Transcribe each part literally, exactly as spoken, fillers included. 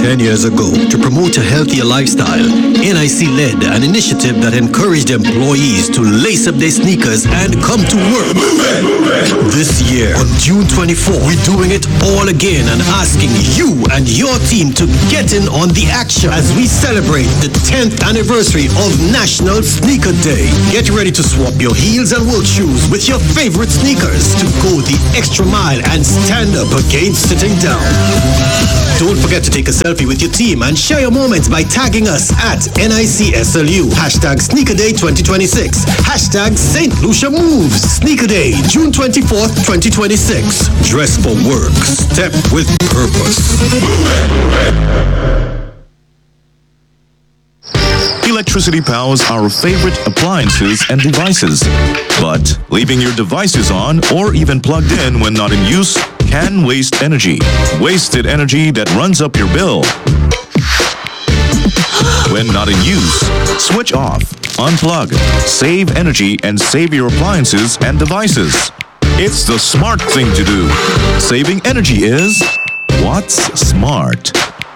Ten years ago, to promote a healthier lifestyle, N I C led an initiative that encouraged employees to lace up their sneakers and come to work. This year, on June twenty-fourth, we're doing it all again and asking you and your team to get in on the action as we celebrate the tenth anniversary of National Sneaker Day. Get ready to swap your heels and work shoes with your favorite sneakers to go the extra mile and stand up against sitting down. Don't forget to take a selfie with your team and share your moments by tagging us at N I C S L U. Hashtag Sneaker Day twenty twenty-six. Hashtag Saint Lucia Moves. Sneaker Day, June twenty-fourth, twenty twenty-six. Dress for work. Step with purpose. Electricity powers our favorite appliances and devices. But leaving your devices on or even plugged in when not in use can waste energy. Wasted energy that runs up your bill. When not in use, switch off, unplug, save energy and save your appliances and devices. It's the smart thing to do. Saving energy is what's smart.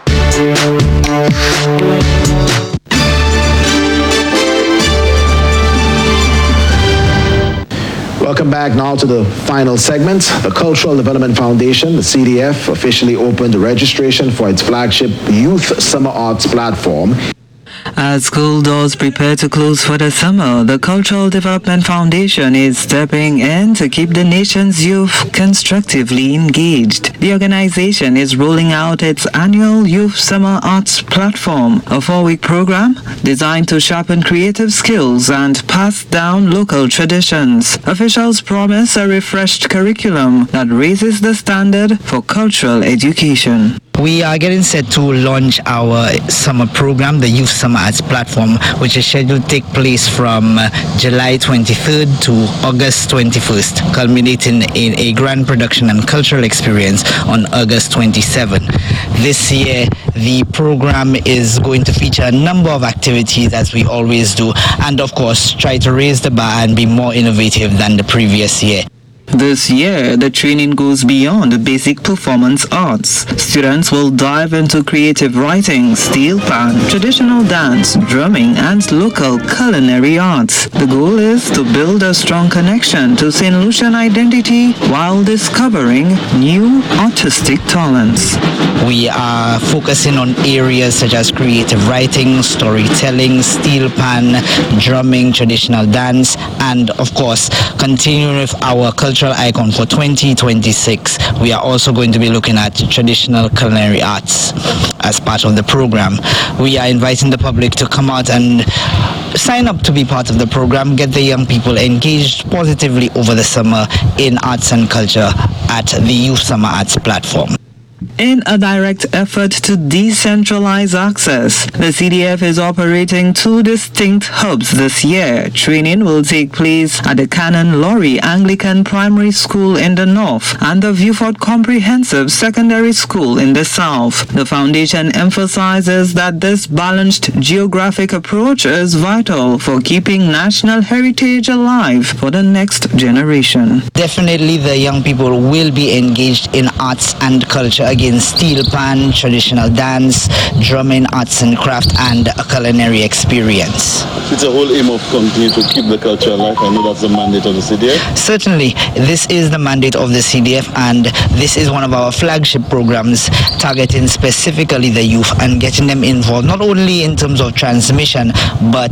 Welcome back now to the final segment. The Cultural Development Foundation, the C D F, officially opened registration for its flagship Youth Summer Arts platform. As school doors prepare to close for the summer, the Cultural Development Foundation is stepping in to keep the nation's youth constructively engaged. The organization is rolling out its annual Youth Summer Arts Platform, a four-week program designed to sharpen creative skills and pass down local traditions. Officials promise a refreshed curriculum that raises the standard for cultural education. We are getting set to launch our summer program, the Youth Summer Arts Platform, which is scheduled to take place from uh, July twenty-third to August twenty-first, culminating in a grand production and cultural experience on August twenty-seventh. This year, the program is going to feature a number of activities, as we always do, and of course, try to raise the bar and be more innovative than the previous year. This year, the training goes beyond basic performance arts. Students will dive into creative writing, steel pan, traditional dance, drumming, and local culinary arts. The goal is to build a strong connection to Saint Lucian identity while discovering new artistic talents. We are focusing on areas such as creative writing, storytelling, steel pan, drumming, traditional dance, and of course, continuing with our cultural icon for twenty twenty-six. We are also going to be looking at traditional culinary arts as part of the program. We are inviting the public to come out and sign up to be part of the program, get the young people engaged positively over the summer in arts and culture at the Youth Summer Arts Platform. In a direct effort to decentralize access, the C D F is operating two distinct hubs this year. Training will take place at the Canon Laurie Anglican Primary School in the north and the Viewford Comprehensive Secondary School in the south. The foundation emphasizes that this balanced geographic approach is vital for keeping national heritage alive for the next generation. Definitely the young people will be engaged in arts and culture, again, steel pan, traditional dance, drumming, arts and craft, and a culinary experience. It's a whole aim of continuing to keep the culture alive. I know that's the mandate of the C D F. Certainly, this is the mandate of the C D F, and this is one of our flagship programs targeting specifically the youth and getting them involved, not only in terms of transmission, but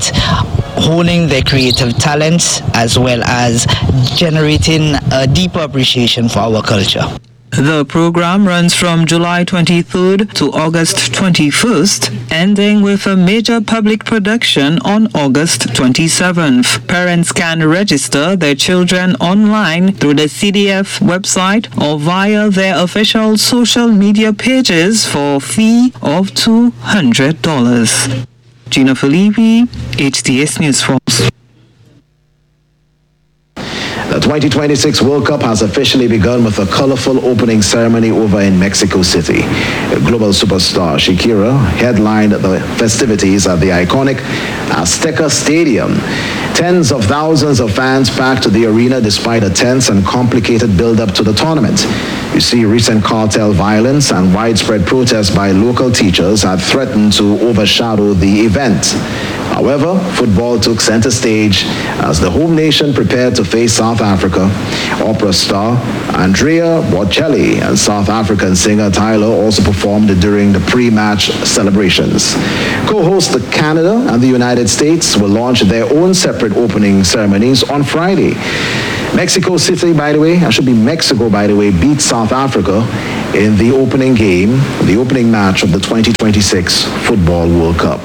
honing their creative talents as well as generating a deeper appreciation for our culture. The program runs from July twenty-third to August twenty-first, ending with a major public production on August twenty-seventh. Parents can register their children online through the C D F website or via their official social media pages for a fee of two hundred dollars. Gina Felipe, H T S News Force. The The twenty twenty-six World Cup has officially begun with a colorful opening ceremony over in Mexico City. Global superstar Shakira headlined the festivities at the iconic Azteca Stadium. Tens of thousands of fans packed the arena despite a tense and complicated build-up to the tournament. You see, recent cartel violence and widespread protests by local teachers had threatened to overshadow the event. However, football took center stage as the home nation prepared to face South Africa. Opera star Andrea Bocelli and South African singer Tyler also performed during the pre-match celebrations. Co-hosts Canada and the United States will launch their own separate opening ceremonies on Friday. Mexico City, by the way, I should be Mexico, by the way, beat South Africa in the opening game, the opening match of the twenty twenty-six Football World Cup.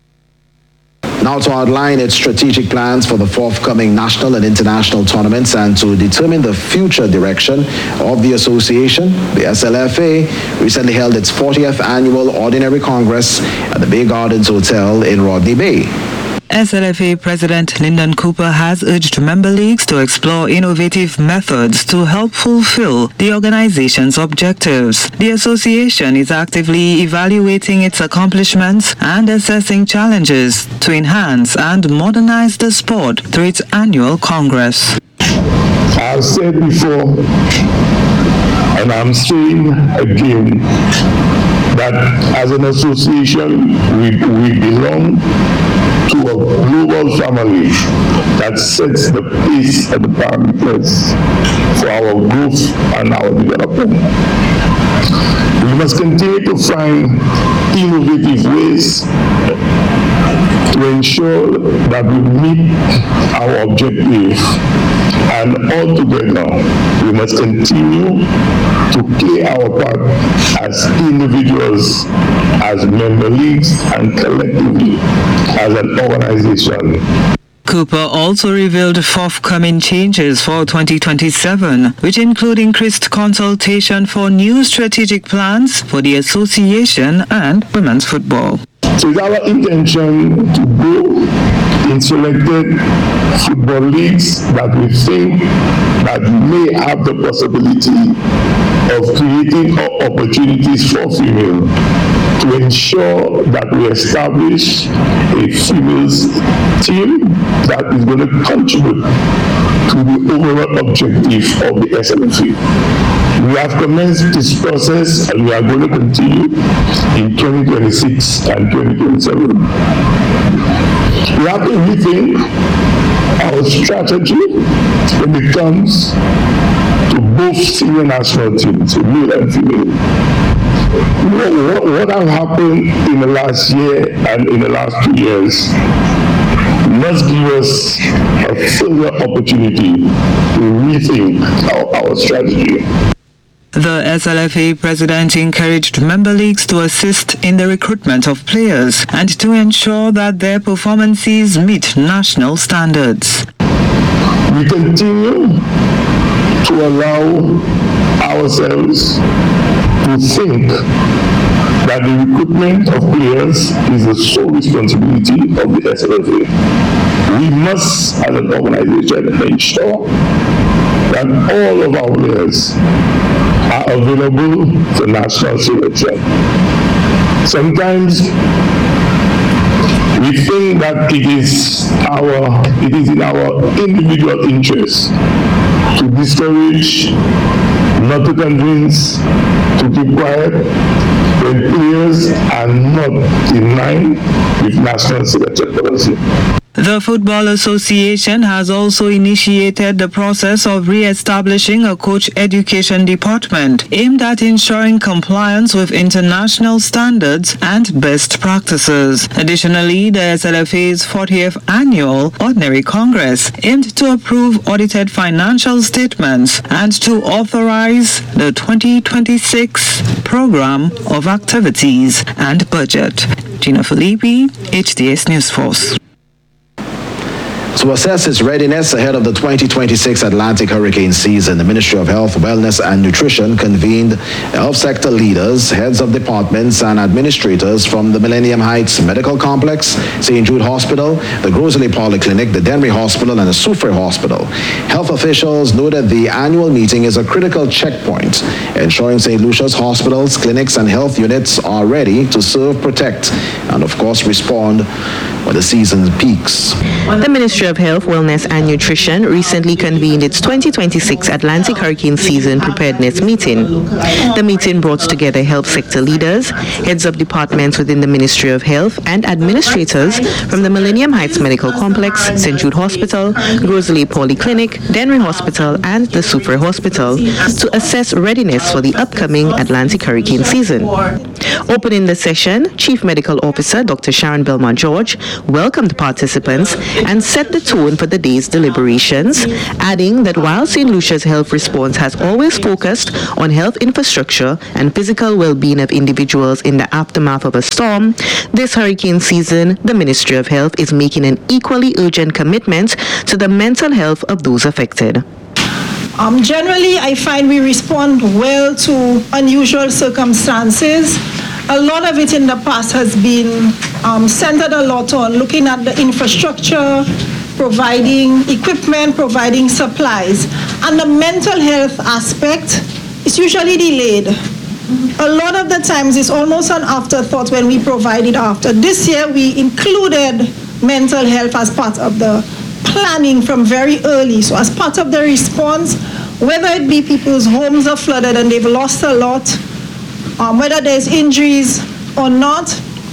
Now to outline its strategic plans for the forthcoming national and international tournaments and to determine the future direction of the association, the S L F A recently held its fortieth annual Ordinary Congress at the Bay Gardens Hotel in Rodney Bay. S L F A President Lyndon Cooper has urged member leagues to explore innovative methods to help fulfill the organization's objectives. The association is actively evaluating its accomplishments and assessing challenges to enhance and modernize the sport through its annual Congress. I've said before, and I'm saying again, that as an association, we, we belong to a global family that sets the pace and the parameters for our growth and our development. We must continue to find innovative ways to ensure that we meet our objective, and all together we must continue to play our part as individuals, as member leagues, and collectively as an organization. Cooper also revealed forthcoming changes for twenty twenty-seven, which include increased consultation for new strategic plans for the association and women's football. So it's our intention to go in selected football leagues that we think that may have the possibility of creating opportunities for female, to ensure that we establish a females team that is going to contribute to the overall objective of the S L F A. We have commenced this process and we are going to continue in twenty twenty-six and twenty twenty-seven. We have to rethink our strategy when it comes to both senior national teams, male and female. What, what, what has happened in the last year and in the last two years must give us a further opportunity to rethink our, our strategy. The S L F A president encouraged member leagues to assist in the recruitment of players and to ensure that their performances meet national standards. We continue to allow ourselves to think that the recruitment of players is the sole responsibility of the S L F A. We must, as an organization, ensure that all of our players are available for national selection. Sometimes we think that it is our, it is in our individual interest to discourage, not to convince, to keep quiet when players are not in line with national selection policy. The Football Association has also initiated the process of re-establishing a coach education department aimed at ensuring compliance with international standards and best practices. Additionally, the S L F A's fortieth Annual Ordinary Congress aimed to approve audited financial statements and to authorize the twenty twenty-six Program of Activities and Budget. Gina Filippi, H D S News Force. To assess its readiness ahead of the twenty twenty-six Atlantic hurricane season, the Ministry of Health, Wellness and Nutrition convened health sector leaders, heads of departments and administrators from the Millennium Heights Medical Complex, Saint Jude Hospital, the Grosley Polyclinic, the Dennery Hospital and the Soufriere Hospital. Health officials noted the annual meeting is a critical checkpoint, ensuring Saint Lucia's hospitals, clinics and health units are ready to serve, protect and of course respond when the season peaks. The Ministry of Health, Wellness and Nutrition recently convened its twenty twenty-six Atlantic Hurricane Season Preparedness Meeting. The meeting brought together health sector leaders, heads of departments within the Ministry of Health and administrators from the Millennium Heights Medical Complex, Saint Jude Hospital, Grosley Polyclinic, Dennery Hospital and the Soufriere Hospital to assess readiness for the upcoming Atlantic hurricane season. Opening the session, Chief Medical Officer Doctor Sharon Belmont George welcomed participants and set the tone for the day's deliberations, adding that while Saint Lucia's health response has always focused on health infrastructure and physical well-being of individuals in the aftermath of a storm, this hurricane season, the Ministry of Health is making an equally urgent commitment to the mental health of those affected. Um, generally, I find we respond well to unusual circumstances. A lot of it in the past has been um, centered a lot on looking at the infrastructure, providing equipment, providing supplies. And the mental health aspect is usually delayed. A lot of the times it's almost an afterthought when we provide it after. This year we included mental health as part of the planning from very early. So as part of the response, whether it be people's homes are flooded and they've lost a lot, um, whether there's injuries or not,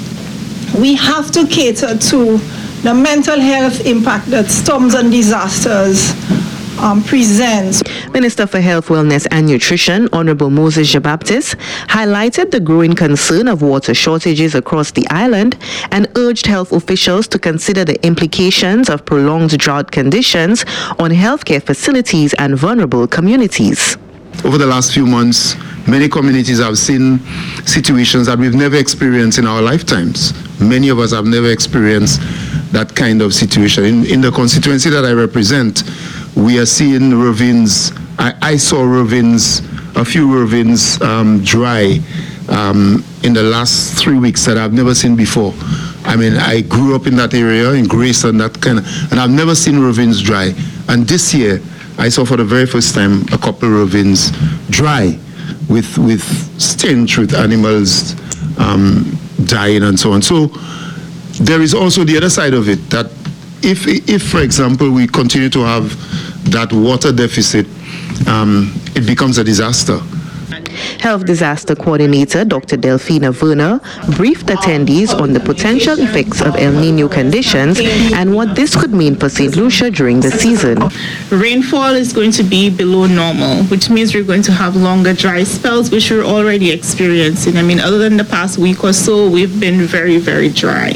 we have to cater to the mental health impact that storms and disasters um, present. Minister for Health, Wellness and Nutrition, Honorable Moses Jean-Baptiste, highlighted the growing concern of water shortages across the island and urged health officials to consider the implications of prolonged drought conditions on healthcare facilities and vulnerable communities. Over the last few months, many communities have seen situations that we've never experienced in our lifetimes. Many of us have never experienced that kind of situation. In, in the constituency that I represent, we are seeing ravines. I, I saw ravines, a few ravines um, dry um, in the last three weeks that I've never seen before. I mean, I grew up in that area, in Grace and that kind of, and I've never seen ravines dry. And this year, I saw for the very first time a couple of ravines dry with, with stench, with animals um, dying and so on. So there is also the other side of it, that if, if for example, we continue to have that water deficit, um, it becomes a disaster. Health Disaster Coordinator Doctor Delphina Werner briefed attendees on the potential effects of El Nino conditions and what this could mean for Saint Lucia during the season. Rainfall is going to be below normal, which means we're going to have longer dry spells, which we're already experiencing. I mean, other than the past week or so, we've been very, very dry.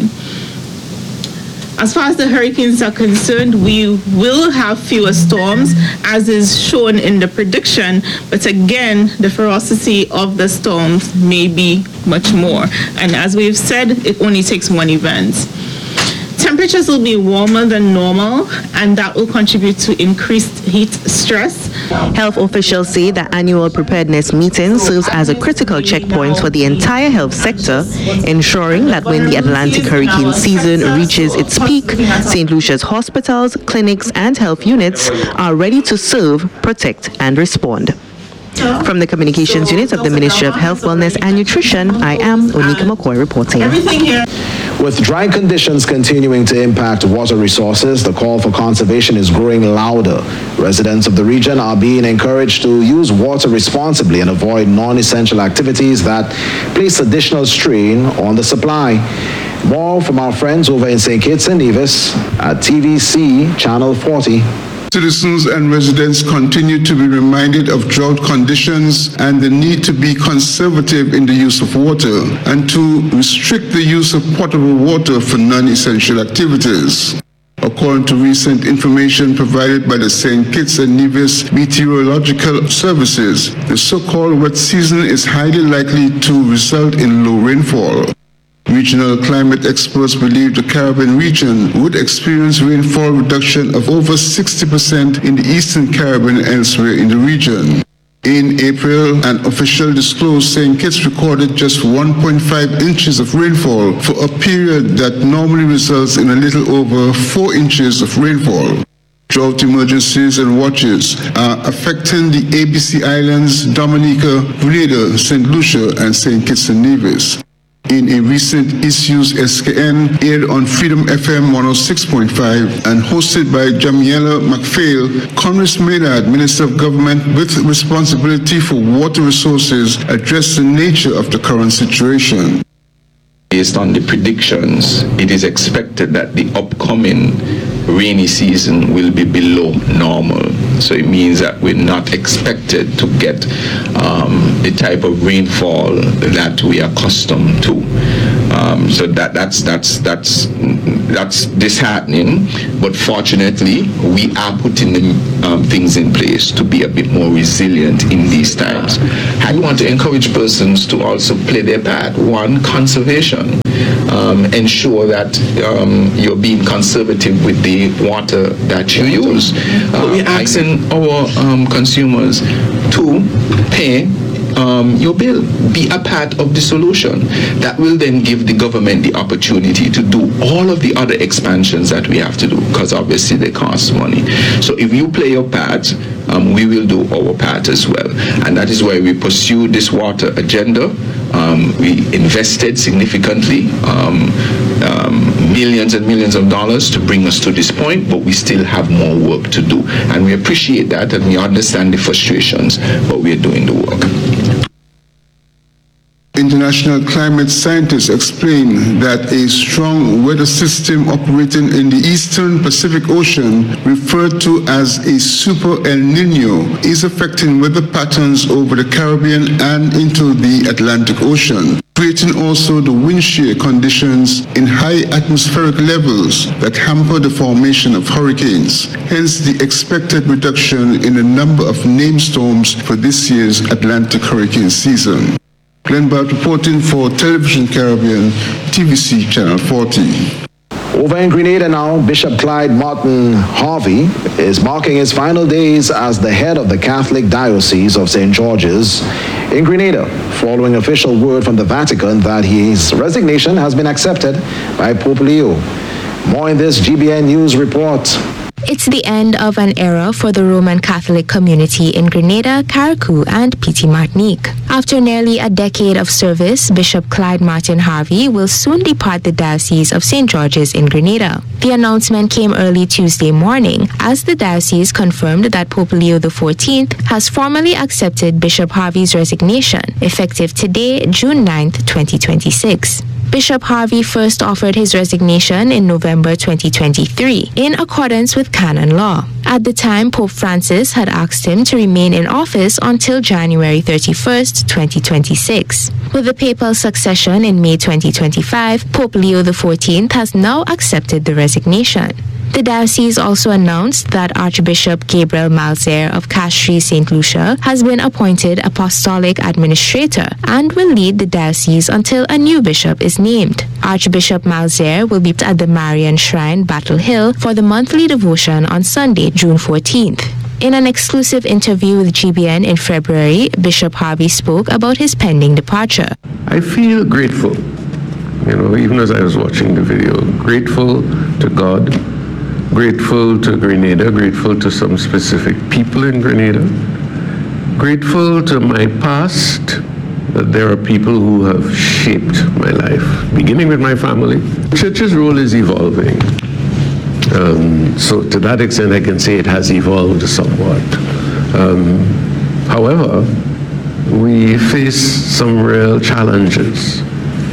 As far as the hurricanes are concerned, we will have fewer storms, as is shown in the prediction, but again, the ferocity of the storms may be much more. And as we've said, it only takes one event. Temperatures will be warmer than normal, and that will contribute to increased heat stress. Health officials say the annual preparedness meeting serves as a critical checkpoint for the entire health sector, ensuring that when the Atlantic hurricane season reaches its peak, Saint Lucia's hospitals, clinics, and health units are ready to serve, protect, and respond. From the Communications Unit of the Ministry of Health, Wellness and Nutrition, I am Onika McCoy reporting. With dry conditions continuing to impact water resources, the call for conservation is growing louder. Residents of the region are being encouraged to use water responsibly and avoid non-essential activities that place additional strain on the supply. More from our friends over in Saint Kitts and Nevis at T V C Channel forty. Citizens and residents continue to be reminded of drought conditions and the need to be conservative in the use of water and to restrict the use of potable water for non-essential activities. According to recent information provided by the Saint Kitts and Nevis Meteorological Services, the so-called wet season is highly likely to result in low rainfall. Regional climate experts believe the Caribbean region would experience rainfall reduction of over sixty percent in the Eastern Caribbean and elsewhere in the region. In April, an official disclosed Saint Kitts recorded just one point five inches of rainfall for a period that normally results in a little over four inches of rainfall. Drought emergencies and watches are affecting the A B C Islands, Dominica, Grenada, Saint Lucia, and Saint Kitts and Nevis. In a recent Issues S K N aired on Freedom F M one oh six point five and hosted by Jamiela McPhail, Congress Maynard, Minister of Government with responsibility for water resources, addressed the nature of the current situation. Based on the predictions, it is expected that the upcoming rainy season will be below normal. So it means that we're not expected to get um, the type of rainfall that we are accustomed to. Um, so that that's that's that's that's disheartening. But fortunately, we are putting the, um, things in place to be a bit more resilient in these times. I want to encourage persons to also play their part. One, conservation. Um, ensure that um, you're being conservative with the water that you use. Uh, we're asking our um, consumers to pay um, your bill, be a part of the solution. That will then give the government the opportunity to do all of the other expansions that we have to do, because obviously they cost money. So if you play your part, um, we will do our part as well. And that is why we pursue this water agenda. Um, we invested significantly, um, um, millions and millions of dollars to bring us to this point, but we still have more work to do. And we appreciate that, and we understand the frustrations, but we are doing the work. International climate scientists explain that a strong weather system operating in the eastern Pacific Ocean, referred to as a super El Nino, is affecting weather patterns over the Caribbean and into the Atlantic Ocean, creating also the wind shear conditions in high atmospheric levels that hamper the formation of hurricanes. Hence the expected reduction in the number of named storms for this year's Atlantic hurricane season. Glenn Bart reporting for Television Caribbean, T V C Channel forty. Over in Grenada now, Bishop Clyde Martin Harvey is marking his final days as the head of the Catholic Diocese of Saint George's in Grenada, following official word from the Vatican that his resignation has been accepted by Pope Leo. More in this G B N News report. It's the end of an era for the Roman Catholic community in Grenada, Carriacou, and Petite Martinique. After nearly a decade of service, Bishop Clyde Martin Harvey will soon depart the Diocese of Saint George's in Grenada. The announcement came early Tuesday morning as the diocese confirmed that Pope Leo the fourteenth has formally accepted Bishop Harvey's resignation, effective today, June ninth, twenty twenty-six. Bishop Harvey first offered his resignation in November twenty twenty-three, in accordance with canon law. At the time, Pope Francis had asked him to remain in office until January thirty-first, twenty twenty-six. With the papal succession in May twenty twenty-five, Pope Leo the fourteenth has now accepted the resignation. The diocese also announced that Archbishop Gabriel Malzer of Castries Saint Lucia has been appointed apostolic administrator and will lead the diocese until a new bishop is named. Archbishop Malzer will be at the Marian Shrine, Battle Hill, for the monthly devotion on Sunday, June fourteenth. In an exclusive interview with G B N in February, Bishop Harvey spoke about his pending departure. I feel grateful, you know, even as I was watching the video, grateful to God, grateful to Grenada, grateful to some specific people in Grenada, grateful to my past, that there are people who have shaped my life, beginning with my family. The church's role is evolving. Um, so to that extent, I can say it has evolved somewhat. Um, however, we face some real challenges.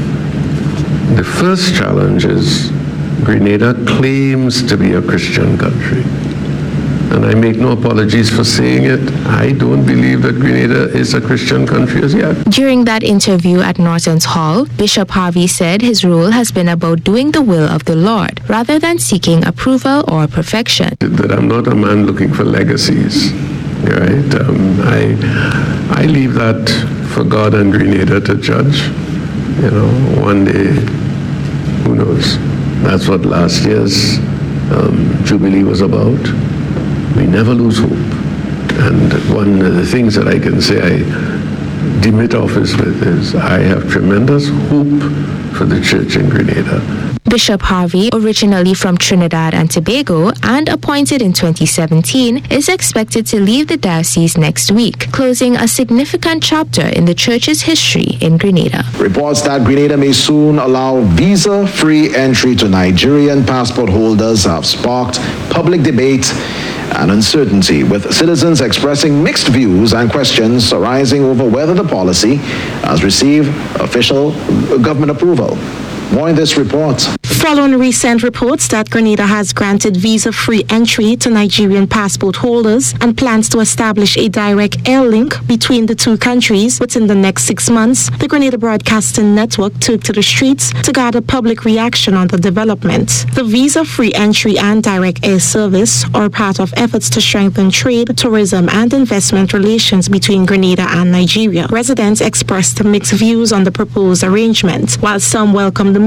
The first challenge is Grenada claims to be a Christian country. And I make no apologies for saying it. I don't believe that Grenada is a Christian country as yet. During that interview at Norton's Hall, Bishop Harvey said his role has been about doing the will of the Lord, rather than seeking approval or perfection. That I'm not a man looking for legacies, right? Um, I, I leave that for God and Grenada to judge. You know, one day Who knows? That's what last year's um, Jubilee was about. We never lose hope. And one of the things that I can say I demit office with is I have tremendous hope for the church in Grenada. Bishop Harvey, originally from Trinidad and Tobago and appointed in twenty seventeen, is expected to leave the diocese next week, closing a significant chapter in the church's history in Grenada. Reports that Grenada may soon allow visa-free entry to Nigerian passport holders have sparked public debate and uncertainty, with citizens expressing mixed views and questions arising over whether the policy has received official government approval. More in this report. Following recent reports that Grenada has granted visa-free entry to Nigerian passport holders and plans to establish a direct air link between the two countries within the next six months, the Grenada Broadcasting Network took to the streets to gather public reaction on the development. The visa-free entry and direct air service are part of efforts to strengthen trade, tourism, and investment relations between Grenada and Nigeria. Residents expressed mixed views on the proposed arrangement, while some welcomed the